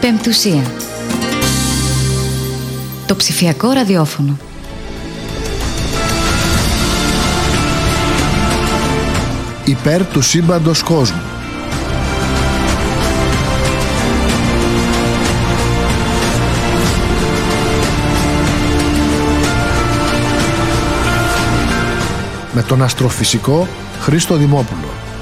Πεμπτουσία. Το ψηφιακό ραδιόφωνο. Υπέρ του σύμπαντος κόσμου. Με τον αστροφυσικό Χρήστο Δημόπουλο.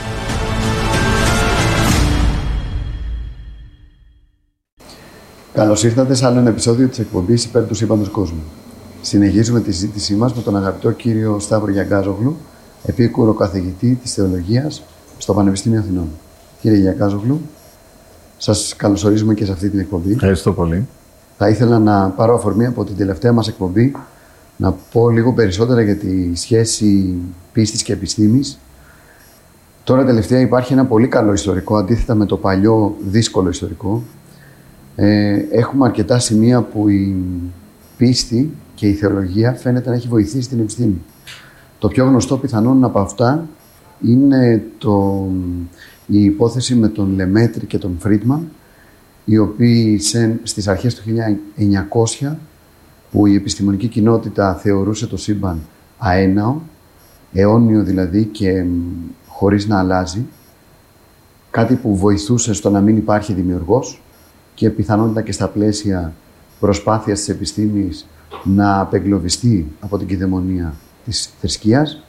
Καλώς ήρθατε σε άλλο ένα επεισόδιο της εκπομπής Υπέρ του σύμπαντος κόσμου. Συνεχίζουμε τη συζήτησή μας με τον αγαπητό κύριο Σταύρο Γιαγκάζογλου, επίκουρο καθηγητή της Θεολογίας στο Πανεπιστήμιο Αθηνών. Κύριε Γιαγκάζογλου, σας καλωσορίζουμε και σε αυτή την εκπομπή. Ευχαριστώ πολύ. Θα ήθελα να πάρω αφορμή από την τελευταία μας εκπομπή να πω λίγο περισσότερα για τη σχέση πίστης και επιστήμης. Τώρα τελευταία υπάρχει ένα πολύ καλό ιστορικό, αντίθετα με το παλιό δύσκολο ιστορικό. Έχουμε αρκετά σημεία που η πίστη και η θεολογία φαίνεται να έχει βοηθήσει την επιστήμη. Το πιο γνωστό πιθανόν από αυτά είναι η υπόθεση με τον Λεμέτρη και τον Φρίντμαν, οι οποίοι στις αρχές του 1900, που η επιστημονική κοινότητα θεωρούσε το σύμπαν αέναο, αιώνιο δηλαδή και χωρίς να αλλάζει, κάτι που βοηθούσε στο να μην υπάρχει δημιουργός και πιθανότητα και στα πλαίσια προσπάθειας της επιστήμης να απεγκλωβιστεί από την κηδαιμονία της θρησκείας.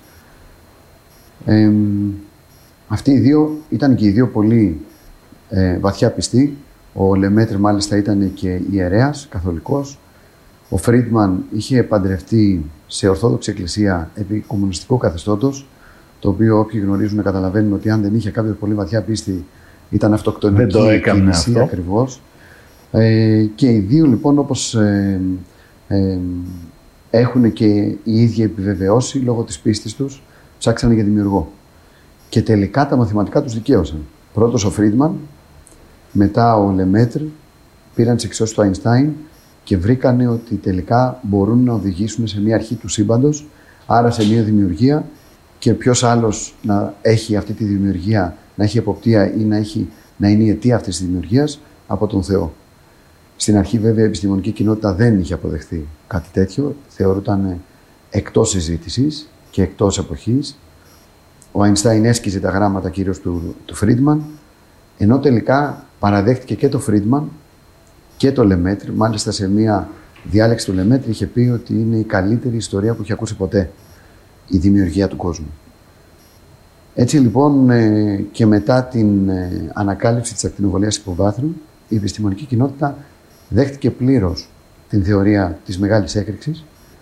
Αυτοί οι δύο ήταν και οι δύο πολύ βαθιά πιστοί. Ο Λεμέτρη μάλιστα ήταν και ιερέας, καθολικός. Ο Φρίντμαν είχε παντρευτεί σε Ορθόδοξη Εκκλησία επί κομμουνιστικού καθεστώτος, το οποίο όποιοι γνωρίζουν καταλαβαίνουν ότι αν δεν είχε κάποιο πολύ βαθιά πίστη ήταν αυτοκτονική. Δεν το έκανε κίνηση, αυτό. ακριβώς. Και οι δύο λοιπόν, όπως έχουν και οι ίδιοι επιβεβαιώσει λόγω της πίστης τους, ψάξανε για δημιουργό. Και τελικά τα μαθηματικά τους δικαίωσαν. Πρώτος ο Φρίντμαν, μετά ο Λεμέτρ, πήραν τις εξώσεις του Αϊνστάιν και βρήκανε ότι τελικά μπορούν να οδηγήσουν σε μια αρχή του σύμπαντος, άρα σε μια δημιουργία, και ποιος άλλος να έχει αυτή τη δημιουργία, να έχει εποπτεία ή να είναι η αιτία αυτής της δημιουργίας από τον Θεό. Στην αρχή βέβαια η επιστημονική κοινότητα δεν είχε αποδεχθεί κάτι τέτοιο, θεωρούταν εκτός συζήτησης και εκτός εποχής. Ο Αϊνστάιν έσκιζε τα γράμματα κυρίως του Φρίντμαν, ενώ τελικά παραδέχτηκε και το Φρίντμαν και το Λεμέτρη. Μάλιστα σε μία διάλεξη του Λεμέτρη είχε πει ότι είναι η καλύτερη ιστορία που είχε ακούσει ποτέ η δημιουργία του κόσμου. Έτσι λοιπόν και μετά την ανακάλυψη της ακτινοβολίας υποβάθρου, η επιστημονική κοινότητα δέχτηκε πλήρως την θεωρία της μεγάλης έκρηξης,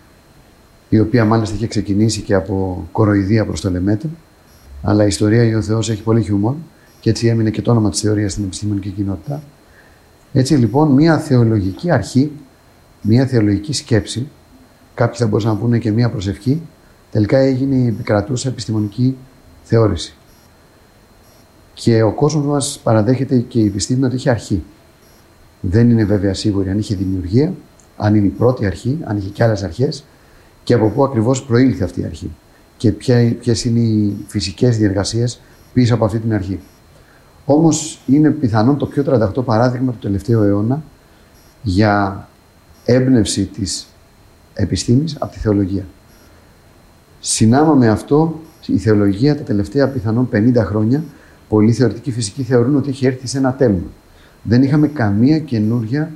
η οποία μάλιστα είχε ξεκινήσει και από κοροϊδία προς το Λεμέτρη, αλλά η ιστορία ή ο Θεός έχει πολύ χιούμορ και έτσι έμεινε και το όνομα της θεωρίας στην επιστημονική κοινότητα. Έτσι λοιπόν μια θεολογική αρχή, μια θεολογική σκέψη, κάποιοι θα μπορούσαν να πούνε και μια προσευχή, τελικά έγινε η επικρατούσα επιστημονική θεώρηση. Και ο κόσμος μας παραδέχεται και η επιστήμη ότι είχε αρχή. Δεν είναι βέβαια σίγουρη αν είχε δημιουργία, αν είναι η πρώτη αρχή, αν είχε και άλλες αρχές και από πού ακριβώς προήλθε αυτή η αρχή και ποιες είναι οι φυσικές διεργασίες πίσω από αυτή την αρχή. Όμως είναι πιθανόν το πιο 38 παράδειγμα του τελευταίου αιώνα για έμπνευση της επιστήμης από τη θεολογία. Συνάμα με αυτό, η θεολογία τα τελευταία πιθανόν 50 χρόνια, πολλοί θεωρητικοί φυσικοί θεωρούν ότι έχει έρθει σε ένα τέλμα. Δεν είχαμε καμία καινούρια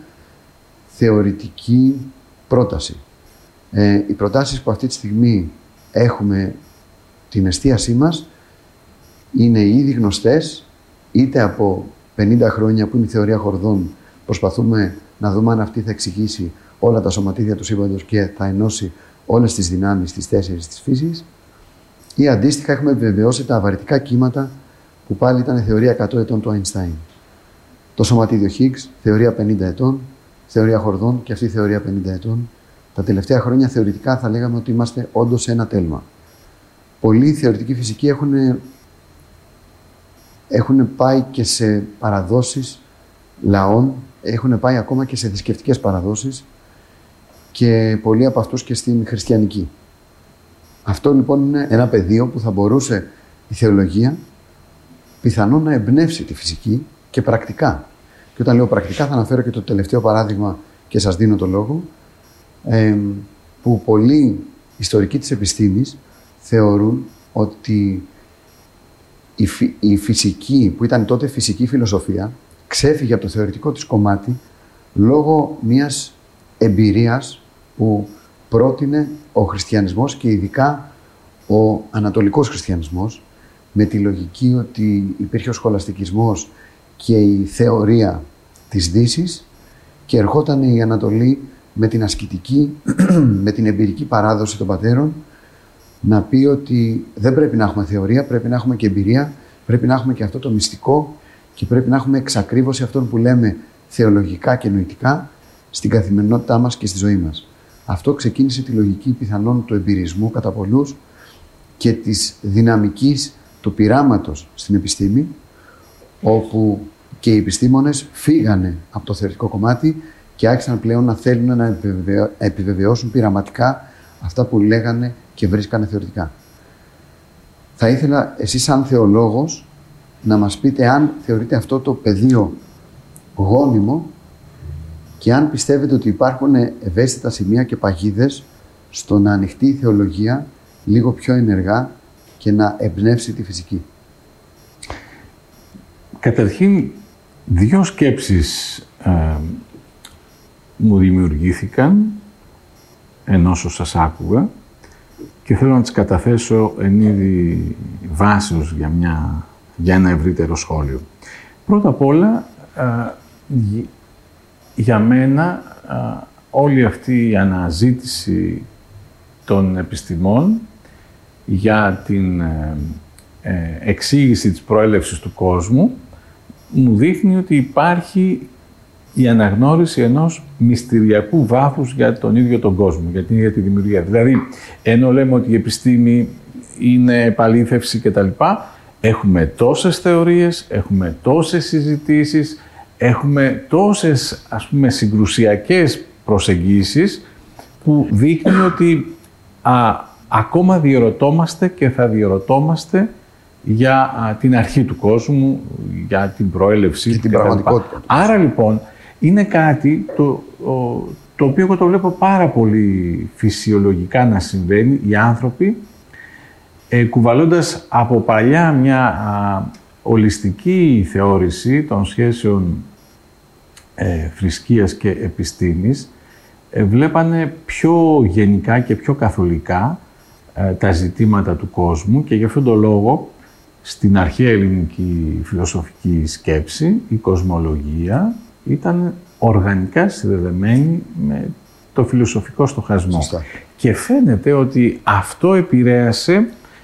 θεωρητική πρόταση. Οι προτάσεις που αυτή τη στιγμή έχουμε την εστίασή μας είναι ήδη γνωστές, είτε από 50 χρόνια που είναι η θεωρία χορδών, προσπαθούμε να δούμε αν αυτή θα εξηγήσει όλα τα σωματίδια του σύμπαντος και θα ενώσει όλες τις δυνάμεις, τις 4 της φύσης, ή αντίστοιχα έχουμε επιβεβαιώσει τα αβαρυτικά κύματα που πάλι ήταν θεωρία 100 ετών του Αϊνστάιν. Το σωματίδιο Higgs, θεωρία 50 ετών, θεωρία χορδών και αυτή η θεωρία 50 ετών. Τα τελευταία χρόνια θεωρητικά θα λέγαμε ότι είμαστε όντως σε ένα τέλμα. Πολλοί θεωρητικοί φυσικοί έχουν πάει και σε παραδόσεις λαών, έχουν πάει ακόμα και σε θρησκευτικές παραδόσεις και πολλοί από αυτούς και στην χριστιανική. Αυτό λοιπόν είναι ένα πεδίο που θα μπορούσε η θεολογία πιθανόν να εμπνεύσει τη φυσική και πρακτικά. Και Και όταν λέω πρακτικά, θα αναφέρω και το τελευταίο παράδειγμα και σας δίνω το λόγο, που πολλοί ιστορικοί της επιστήμης θεωρούν ότι η φυσική, που ήταν τότε φυσική φιλοσοφία, ξέφυγε από το θεωρητικό της κομμάτι λόγω μιας εμπειρίας που πρότεινε ο χριστιανισμός και ειδικά ο ανατολικός χριστιανισμός, με τη λογική ότι υπήρχε ο σχολαστικισμός και η θεωρία της Δύσης και ερχόταν η Ανατολή με την ασκητική, με την εμπειρική παράδοση των πατέρων να πει ότι δεν πρέπει να έχουμε θεωρία, πρέπει να έχουμε και εμπειρία, πρέπει να έχουμε και αυτό το μυστικό και πρέπει να έχουμε εξακρίβωση αυτών που λέμε θεολογικά και νοητικά στην καθημερινότητά μας και στη ζωή μας. Αυτό ξεκίνησε τη λογική πιθανόν του εμπειρισμού κατά πολλούς και της δυναμικής του πειράματος στην επιστήμη, όπου και οι επιστήμονες φύγανε από το θεωρητικό κομμάτι και άρχισαν πλέον να θέλουν να επιβεβαιώσουν πειραματικά αυτά που λέγανε και βρίσκανε θεωρητικά. Θα ήθελα εσείς σαν θεολόγος να μας πείτε αν θεωρείτε αυτό το πεδίο γόνιμο και αν πιστεύετε ότι υπάρχουν ευαίσθητα σημεία και παγίδες στο να ανοιχτεί η θεολογία λίγο πιο ενεργά και να εμπνεύσει τη φυσική. Καταρχήν, δύο σκέψεις μου δημιουργήθηκαν ενώ σας άκουγα και θέλω να τις καταθέσω εν είδη βάσεως για ένα ευρύτερο σχόλιο. Πρώτα απ' όλα, για μένα όλη αυτή η αναζήτηση των επιστημών για την εξήγηση της προέλευσης του κόσμου μου δείχνει ότι υπάρχει η αναγνώριση ενός μυστηριακού βάθους για τον ίδιο τον κόσμο, για την ίδια τη δημιουργία. Δηλαδή, ενώ λέμε ότι η επιστήμη είναι επαλήθευση κτλ., έχουμε τόσες θεωρίες, έχουμε τόσες συζητήσεις, έχουμε τόσες, ας πούμε, συγκρουσιακές προσεγγίσεις που δείχνει ότι ακόμα διερωτόμαστε και θα διερωτόμαστε για την αρχή του κόσμου, για την προέλευσή του την πραγματικότητα. Άρα λοιπόν είναι κάτι το οποίο εγώ το βλέπω πάρα πολύ φυσιολογικά να συμβαίνει. Οι άνθρωποι κουβαλώντας από παλιά μια ολιστική θεώρηση των σχέσεων θρησκείας και επιστήμης, βλέπανε πιο γενικά και πιο καθολικά τα ζητήματα του κόσμου και γι' αυτόν τον λόγο στην αρχαία ελληνική φιλοσοφική σκέψη η κοσμολογία ήταν οργανικά συνδεδεμένη με το φιλοσοφικό στοχασμό. Σωστά. Και φαίνεται ότι αυτό επηρέασε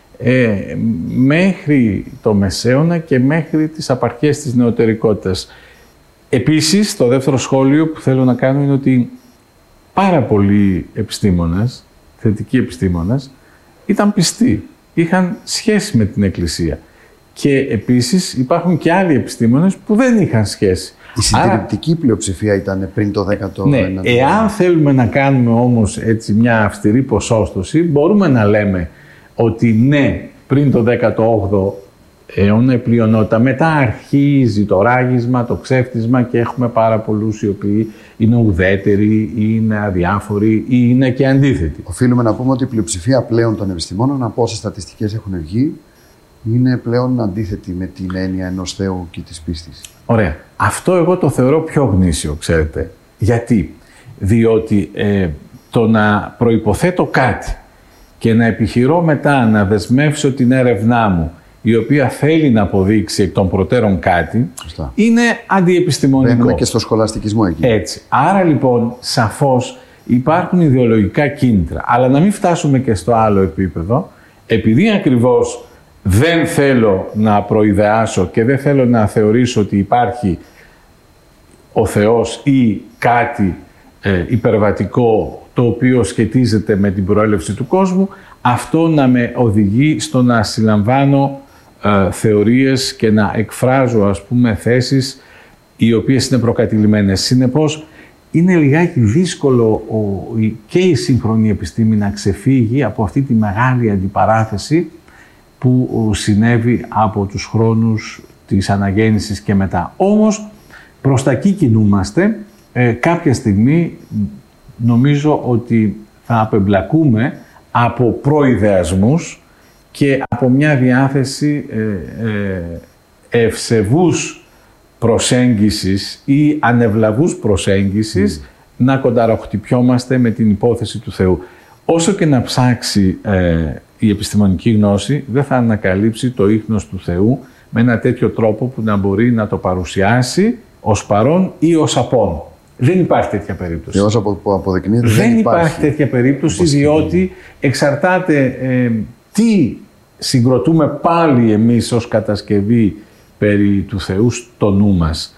μέχρι το Μεσαίωνα και μέχρι τις απαρχές της νεωτερικότητας. Επίσης, το δεύτερο σχόλιο που θέλω να κάνω είναι ότι πάρα πολλοί επιστήμονες, θετικοί επιστήμονες, ήταν πιστοί, είχαν σχέση με την Εκκλησία. Και επίσης υπάρχουν και άλλοι επιστήμονες που δεν είχαν σχέση. Η συντηρητική πλειοψηφία ήταν πριν το 19ο ναι, αιώνα. Εάν θέλουμε να κάνουμε όμως έτσι μια αυστηρή ποσόστοση, μπορούμε να λέμε ότι ναι, πριν το 18ο αιώνα η πλειονότητα, μετά αρχίζει το ράγισμα, το ξέφτισμα και έχουμε πάρα πολλούς οι οποίοι είναι ουδέτεροι ή είναι αδιάφοροι ή είναι και αντίθετοι. Οφείλουμε να πούμε ότι η πλειοψηφία πλέον των επιστημόνων, από όσες στατιστικές έχουν βγει, είναι πλέον αντίθετη με την έννοια ενός Θεού και της πίστης. Ωραία. Αυτό εγώ το θεωρώ πιο γνήσιο, ξέρετε. Γιατί? Διότι το να προϋποθέτω κάτι και να επιχειρώ μετά να δεσμεύσω την έρευνά μου, η οποία θέλει να αποδείξει εκ των προτέρων κάτι, Σωστά. είναι αντιεπιστημονικό. Μπαίνουμε και στο σχολαστικισμό εκεί. Έτσι. Άρα λοιπόν, σαφώς υπάρχουν ιδεολογικά κίνητρα. Αλλά να μην φτάσουμε και στο άλλο επίπεδο, επειδή ακριβώς δεν θέλω να προειδεάσω και δεν θέλω να θεωρήσω ότι υπάρχει ο Θεός ή κάτι υπερβατικό το οποίο σχετίζεται με την προέλευση του κόσμου, αυτό να με οδηγεί στο να συλλαμβάνω θεωρίες και να εκφράζω, ας πούμε, θέσεις οι οποίες είναι προκατηλημένες. Συνεπώς, είναι λιγάκι δύσκολο και η σύγχρονη επιστήμη να ξεφύγει από αυτή τη μεγάλη αντιπαράθεση που συνέβη από τους χρόνους της αναγέννησης και μετά. Όμως, προς τα εκεί κινούμαστε. Κάποια στιγμή νομίζω ότι θα απεμπλακούμε από προειδεασμούς και από μια διάθεση ευσεβούς προσέγγισης ή ανευλαβούς προσέγγισης να κονταροχτυπιόμαστε με την υπόθεση του Θεού. Όσο και να ψάξει η επιστημονική γνώση, δεν θα ανακαλύψει το ίχνος του Θεού με ένα τέτοιο τρόπο που να μπορεί να το παρουσιάσει ως παρόν ή ως απόν. Δεν υπάρχει τέτοια περίπτωση. Θεός που αποδεικνύεται δεν υπάρχει τέτοια περίπτωση, διότι εξαρτάται τι συγκροτούμε πάλι εμείς ως κατασκευή περί του Θεού στο νου μας.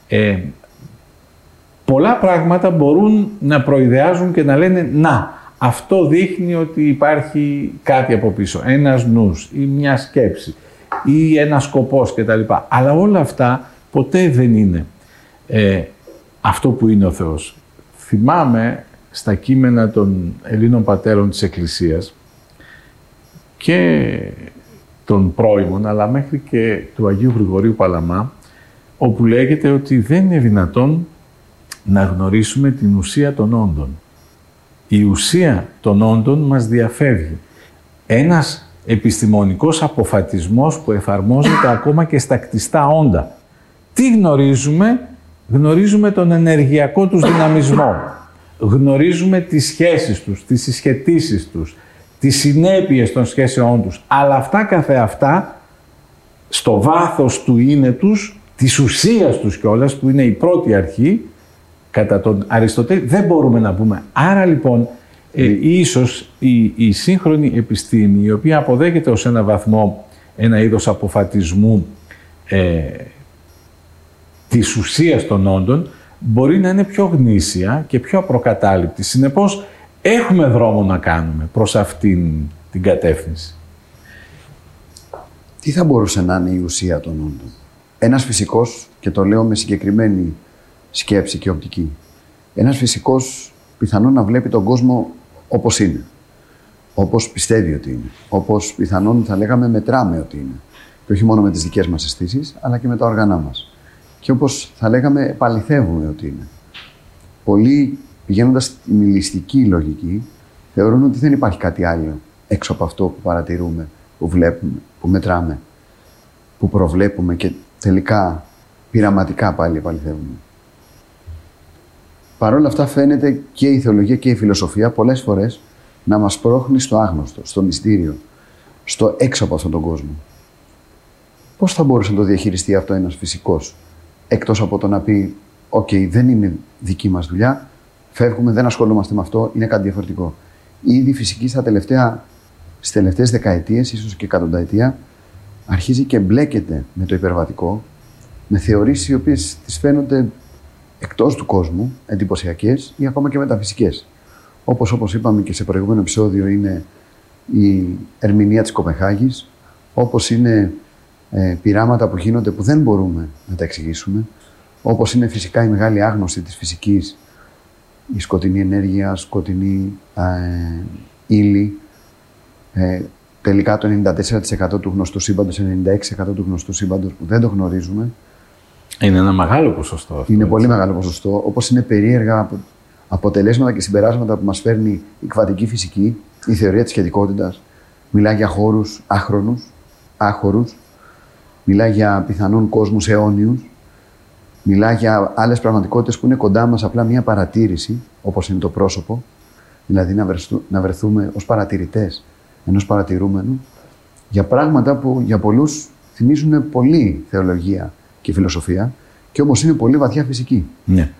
Πολλά πράγματα μπορούν να προειδεάζουν και να λένε «Να, αυτό δείχνει ότι υπάρχει κάτι από πίσω, ένας νους ή μια σκέψη ή ένας σκοπός κτλ». Αλλά όλα αυτά ποτέ δεν είναι αυτό που είναι ο Θεός. Θυμάμαι στα κείμενα των Ελλήνων πατέρων της Εκκλησίας και των πρώιμων, αλλά μέχρι και του Αγίου Γρηγορίου Παλαμά, όπου λέγεται ότι δεν είναι δυνατόν να γνωρίσουμε την ουσία των όντων. Η ουσία των όντων μας διαφεύγει. Ένας επιστημονικός αποφατισμός που εφαρμόζεται ακόμα και στα κτιστά όντα. Τι γνωρίζουμε? Γνωρίζουμε τον ενεργειακό τους δυναμισμό. Γνωρίζουμε τις σχέσεις τους, τις συσχετήσεις τους, τις συνέπειες των σχέσεών τους. Αλλά αυτά καθεαυτά, στο βάθος του είναι τους, της ουσίας τους κιόλας, που είναι η πρώτη αρχή, κατά τον Αριστοτέλη, δεν μπορούμε να πούμε. Άρα λοιπόν, ίσως η σύγχρονη επιστήμη, η οποία αποδέχεται ως ένα βαθμό ένα είδος αποφατισμού της ουσίας των όντων, μπορεί να είναι πιο γνήσια και πιο απροκατάληπτη. Συνεπώς, έχουμε δρόμο να κάνουμε προς αυτήν την κατεύθυνση. Τι θα μπορούσε να είναι η ουσία των όντων? Ένας φυσικός, και το λέω με συγκεκριμένη σκέψη και οπτική, ένας φυσικός πιθανόν να βλέπει τον κόσμο όπως είναι, όπως πιστεύει ότι είναι, όπως πιθανόν θα λέγαμε μετράμε ότι είναι, και όχι μόνο με τις δικές μας αισθήσεις, αλλά και με τα όργανά μας. Και όπως θα λέγαμε επαληθεύουμε ότι είναι. Πολλοί, πηγαίνοντας στη νihilιστική λογική, θεωρούν ότι δεν υπάρχει κάτι άλλο έξω από αυτό που παρατηρούμε, που βλέπουμε, που μετράμε, που προβλέπουμε και τελικά πειραματικά πάλι επαληθεύουμε. Παρ' όλα αυτά φαίνεται και η θεολογία και η φιλοσοφία πολλές φορές να μας πρόχνει στο άγνωστο, στο μυστήριο, στο έξω από αυτόν τον κόσμο. Πώς θα μπορούσε να το διαχειριστεί αυτό ένας φυσικός, εκτός από το να πει «ΟΚ, δεν είναι δική μας δουλειά, φεύγουμε, δεν ασχολούμαστε με αυτό, είναι κάτι διαφορετικό». Ήδη η φυσική στις τελευταίες δεκαετίες, ίσως και εκατονταετία, αρχίζει και μπλέκεται με το υπερβατικό, με θεωρήσεις οι οποίες τις φαίνονται εκτός του κόσμου, εντυπωσιακές ή ακόμα και μεταφυσικές. Όπως είπαμε και σε προηγούμενο επεισόδιο, είναι η ερμηνεία της Κοπενχάγης, όπως είναι πειράματα που γίνονται που δεν μπορούμε να τα εξηγήσουμε, όπως είναι φυσικά η μεγάλη άγνωση της φυσικής, η σκοτεινή ενέργεια, σκοτεινή ύλη, τελικά το 94% του γνωστού σύμπαντος, 96% του γνωστού σύμπαντος που δεν το γνωρίζουμε. Είναι ένα μεγάλο ποσοστό αυτό. Είναι πολύ μεγάλο ποσοστό, όπως είναι περίεργα αποτελέσματα και συμπεράσματα που μας φέρνει η κβαντική φυσική, η θεωρία της σχετικότητας. Μιλάει για χώρους άχωρους, μιλάει για πιθανόν κόσμους αιώνιους, μιλάει για άλλες πραγματικότητες που είναι κοντά μας, απλά μια παρατήρηση, όπως είναι το πρόσωπο, δηλαδή να βρεθούμε ως παρατηρητές ενός παρατηρούμενου, για πράγματα που για πολλούς θυμίζουν πολύ θεολογία και φιλοσοφία, και όμως είναι πολύ βαθιά φυσική. Ναι.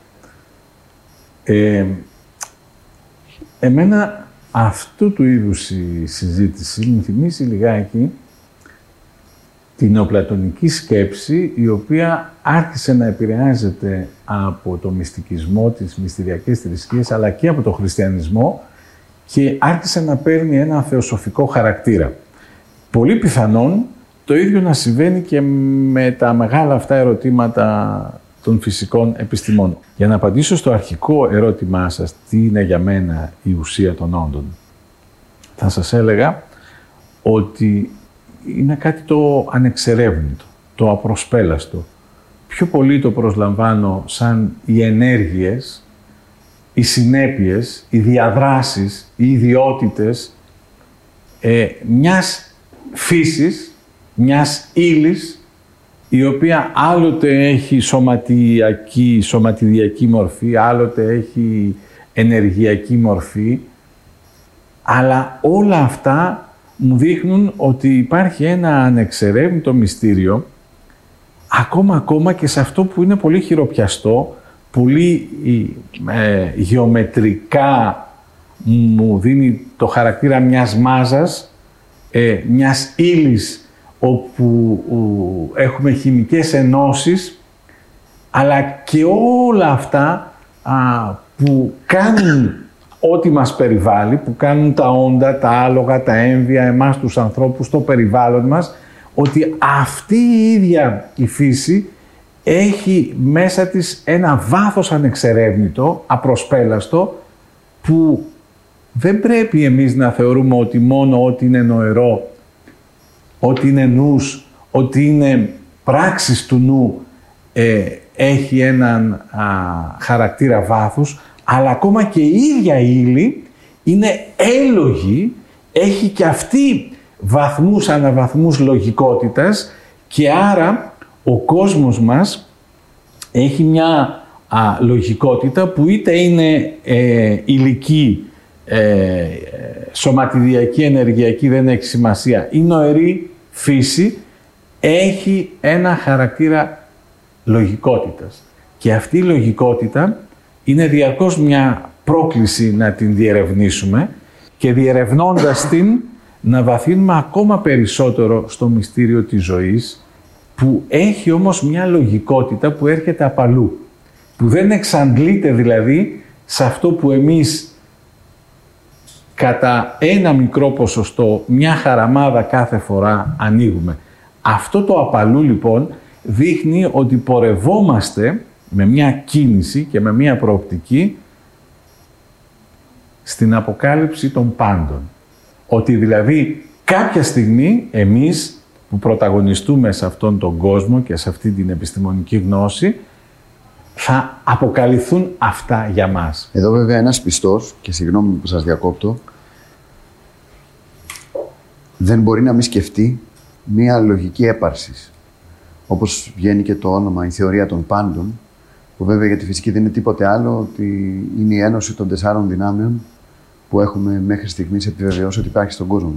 Εμένα αυτού του είδους η συζήτηση μου θυμίζει λιγάκι την νεοπλατωνική σκέψη, η οποία άρχισε να επηρεάζεται από το μυστικισμό, τις μυστηριακές θρησκείες, αλλά και από το χριστιανισμό, και άρχισε να παίρνει ένα θεοσοφικό χαρακτήρα. Πολύ πιθανόν το ίδιο να συμβαίνει και με τα μεγάλα αυτά ερωτήματα των φυσικών επιστημών. Για να απαντήσω στο αρχικό ερώτημά σας, τι είναι για μένα η ουσία των όντων, θα σας έλεγα ότι είναι κάτι το ανεξερεύνητο, το απροσπέλαστο, πιο πολύ το προσλαμβάνω σαν οι ενέργειες, οι συνέπειες, οι διαδράσεις, οι ιδιότητες μιας φύσης, μιας ύλης, η οποία άλλοτε έχει σωματιδιακή μορφή, άλλοτε έχει ενεργειακή μορφή, αλλά όλα αυτά μου δείχνουν ότι υπάρχει ένα ανεξερεύνητο μυστήριο, ακόμα και σε αυτό που είναι πολύ χειροπιαστό, πολύ γεωμετρικά μου δίνει το χαρακτήρα μιας μάζας, μιας ύλης όπου έχουμε χημικές ενώσεις, αλλά και όλα αυτά που κάνουν ό,τι μας περιβάλλει, που κάνουν τα όντα, τα άλογα, τα έμβια, εμάς τους ανθρώπους, το περιβάλλον μας, ότι αυτή η ίδια η φύση έχει μέσα της ένα βάθος ανεξερεύνητο, απροσπέλαστο, που δεν πρέπει εμείς να θεωρούμε ότι μόνο ό,τι είναι νοερό, ό,τι είναι νους, ό,τι είναι πράξεις του νου έχει έναν χαρακτήρα βάθους, αλλά ακόμα και η ίδια ύλη είναι έλογη, έχει και αυτή βαθμούς αναβαθμούς λογικότητας, και άρα ο κόσμος μας έχει μια λογικότητα που είτε είναι υλική, σωματιδιακή, ενεργειακή, δεν έχει σημασία, η νοερή φύση έχει ένα χαρακτήρα λογικότητας. Και αυτή η λογικότητα είναι διαρκώς μια πρόκληση να την διερευνήσουμε, και διερευνώντας την να βαθύνουμε ακόμα περισσότερο στο μυστήριο της ζωής, που έχει όμως μια λογικότητα που έρχεται απ' αλλού, που δεν εξαντλείται δηλαδή σε αυτό που εμείς κατά ένα μικρό ποσοστό, μια χαραμάδα κάθε φορά ανοίγουμε. Αυτό το απ' αλλού λοιπόν δείχνει ότι πορευόμαστε με μια κίνηση και με μια προοπτική στην αποκάλυψη των πάντων. Ότι δηλαδή κάποια στιγμή εμείς που πρωταγωνιστούμε σε αυτόν τον κόσμο και σε αυτή την επιστημονική γνώση, θα αποκαλυφθούν αυτά για μας. Εδώ βέβαια ένας πιστός, και συγγνώμη που σας διακόπτω, δεν μπορεί να μην σκεφτεί μία λογική έπαρσης. Όπως βγαίνει και το όνομα, η θεωρία των πάντων, που βέβαια για τη φυσική δεν είναι τίποτε άλλο, ότι είναι η ένωση των 4 δυνάμεων που έχουμε μέχρι στιγμής επιβεβαιώσει ότι υπάρχει στον κόσμο.